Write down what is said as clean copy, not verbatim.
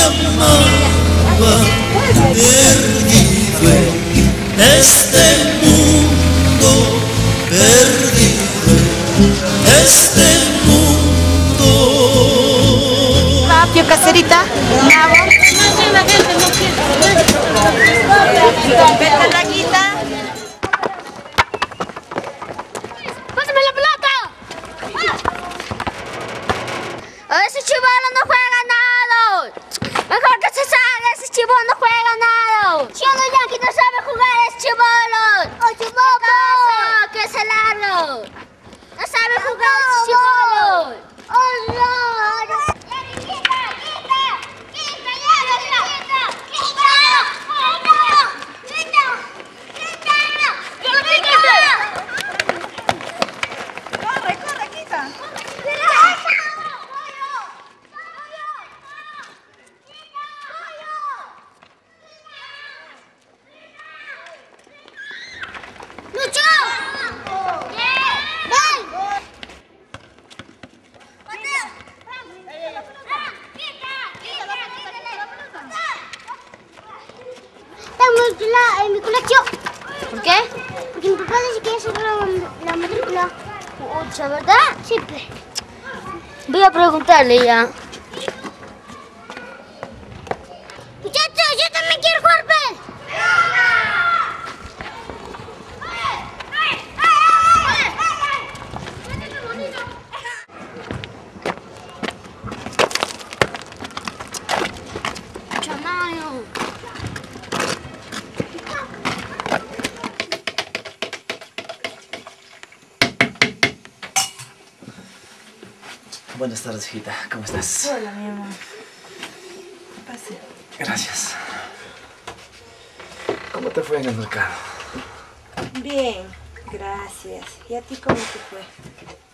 amaba, perdido en este mundo, perdido en este mundo. Rápido, caserita. Bravo. Vete, Raquita. ¡Pásame la pelota! Ese chibolo no juega nada. Mejor que se salga, ese chibolo no juega nada. Si uno Yankee no sabe jugar, es chibolo. ¡Oh, chibolo! ¡Que se largo! No sabe jugar, ese chibolo. ¡Oh, no! En mi colección. ¿Por qué? Porque mi papá dice que es la matrícula. Ocha, ¿verdad? Sí, pues. Voy a preguntarle ya. Muchachos, yo también quiero jugar, pues. Chamayo. Buenas tardes, hijita. ¿Cómo estás? Hola, mi amor. Pase. Gracias. ¿Cómo te fue en el mercado? Bien, gracias. ¿Y a ti cómo te fue?